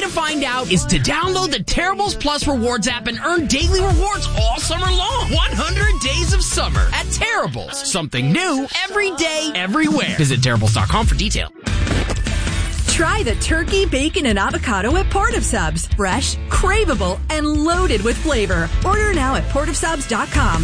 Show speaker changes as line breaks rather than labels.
way to find out is to download the Terribles Plus Rewards app and earn daily rewards all summer long. 100 days of summer at Terribles. Something new every day, everywhere. Visit Terribles.com for details.
Try the turkey, bacon, and avocado at Port of Subs. Fresh, craveable, and loaded with flavor. Order now at portofsubs.com.